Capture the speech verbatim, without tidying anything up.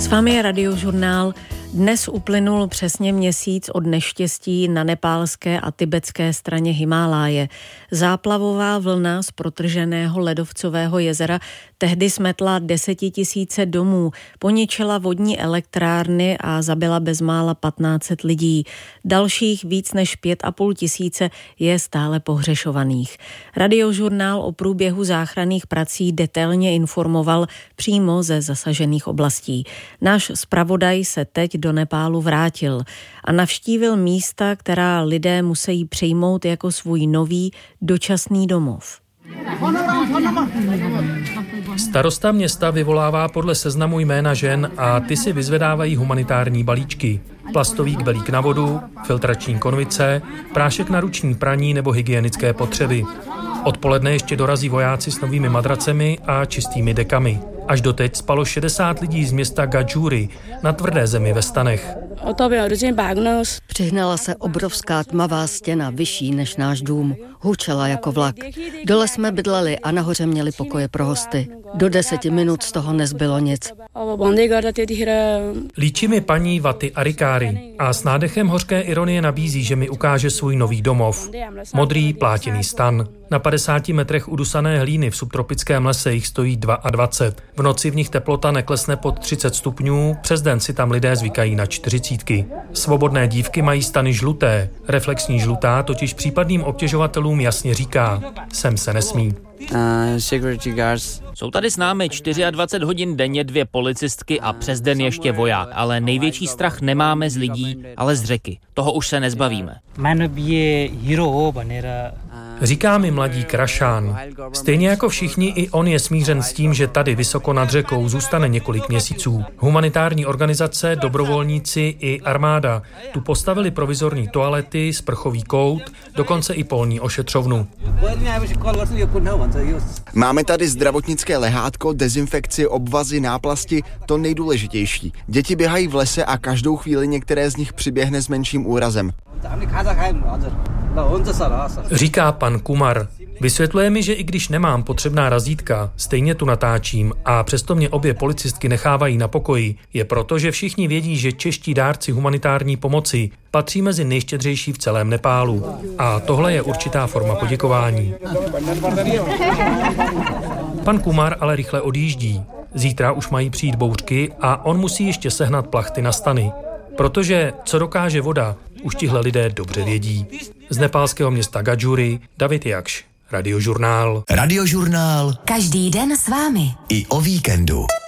S vámi je Radiožurnál. Dnes uplynul přesně měsíc od neštěstí na nepálské a tibetské straně Himáláje. Záplavová vlna z protrženého ledovcového jezera tehdy smetla desetitisíce domů, poničila vodní elektrárny a zabila bezmála patnáct set lidí. Dalších víc než pět a půl tisíce je stále pohřešovaných. Radiožurnál o průběhu záchranných prací detailně informoval přímo ze zasažených oblastí. Náš zpravodaj se teď do Nepálu vrátil a navštívil místa, která lidé musí přijmout jako svůj nový dočasný domov. Starosta města vyvolává podle seznamu jména žen a ty si vyzvedávají humanitární balíčky. Plastový kbelík na vodu, filtrační konvice, prášek na ruční praní nebo hygienické potřeby. Odpoledne ještě dorazí vojáci s novými madracemi a čistými dekami. Až doteď spalo šedesát lidí z města Gadžúry na tvrdé zemi ve stanech. Přihnala se obrovská tmavá stěna, vyšší než náš dům. Hučela jako vlak. Dole jsme bydleli a nahoře měli pokoje pro hosty. Do deseti minut z toho nezbylo nic. Líčí mi paní Vaty Arikáry a s nádechem hořké ironie nabízí, že mi ukáže svůj nový domov. Modrý plátěný stan. Na padesáti metrech udusané hlíny v subtropickém lese jich stojí dvacet dva. V noci v nich teplota neklesne pod třicet stupňů, přes den si tam lidé zvykají na čtyřicítky. Svobodné dívky mají stany žluté. Reflexní žlutá totiž případným obtěžovatelům jasně říká, sem se nesmí. Uh, security guards. Jsou tady s námi dvacet čtyři hodin denně dvě policistky a přes den ještě voják, ale největší strach nemáme z lidí, ale z řeky. Toho už se nezbavíme. Říká mi mladík Rašán. Stejně jako všichni, i on je smířen s tím, že tady vysoko nad řekou zůstane několik měsíců. Humanitární organizace, dobrovolníci i armáda tu postavili provizorní toalety, sprchový kout, dokonce i polní ošetřovnu. Máme tady zdravotnické lehátko, dezinfekci, obvazy, náplasti, to nejdůležitější. Děti běhají v lese a každou chvíli některé z nich přiběhne s menším úrazem. Říká pan Kumar. Vysvětluje mi, že i když nemám potřebná razítka, stejně tu natáčím a přesto mě obě policistky nechávají na pokoji, je proto, že všichni vědí, že čeští dárci humanitární pomoci patří mezi nejštědřejší v celém Nepálu. A tohle je určitá forma poděkování. Pan Kumar ale rychle odjíždí. Zítra už mají přijít bouřky a on musí ještě sehnat plachty na stany. Protože co dokáže voda, už tihle lidé dobře vědí. Z nepálského města Gadžúry David Jakš, Radiožurnál. Radiožurnál. Každý den s vámi. I o víkendu.